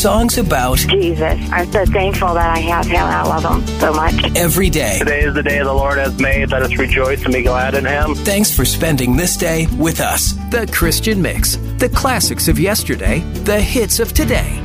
songs about Jesus. I'm so thankful that I have him. I love him so much. Every day. Today is the day the Lord has made. Let us rejoice and be glad in him. Thanks for spending this day with us. The Christian Mix. The classics of yesterday, the hits of today.